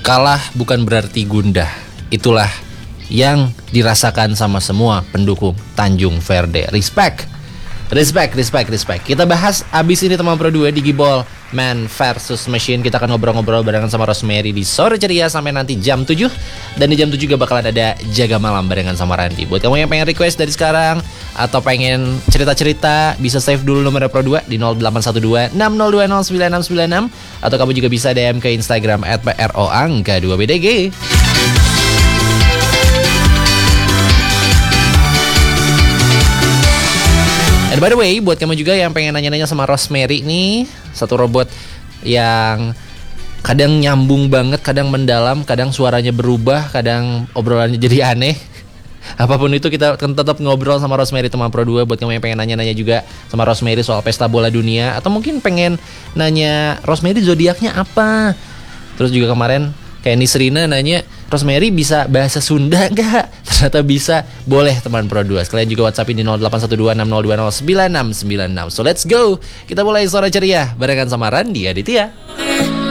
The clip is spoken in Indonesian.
kalah bukan berarti gundah. Itulah yang dirasakan sama semua pendukung Tanjung Verde. Respect. Kita bahas abis ini teman Pro 2 di Gibol Man versus Machine. Kita akan ngobrol-ngobrol barengan sama Rosemary di Sore Ceria sampai nanti jam 7. Dan di jam 7 juga bakalan ada Jaga Malam barengan sama Randy. Buat kamu yang pengen request dari sekarang atau pengen cerita-cerita, bisa save dulu nomor Pro 2 di 0812 6020 9696. Atau kamu juga bisa DM ke Instagram @PRO_2BDG. And by the way, buat kamu juga yang pengen nanya-nanya sama Rosemary nih, satu robot yang kadang nyambung banget, kadang mendalam, kadang suaranya berubah, kadang obrolannya jadi aneh. Apapun itu kita akan tetap ngobrol sama Rosemary teman Pro 2. Buat kamu yang pengen nanya-nanya juga sama Rosemary soal pesta bola dunia, atau mungkin pengen nanya Rosemary zodiaknya apa. Terus juga kemarin kayak Nisrina nanya, Rosemary bisa bahasa Sunda nggak? Ternyata bisa. Boleh teman Pro 2. Sekalian juga WhatsAppin di 0812 6020 9696. So let's go. Kita mulai Sore Ceria barengan sama Randy Aditya.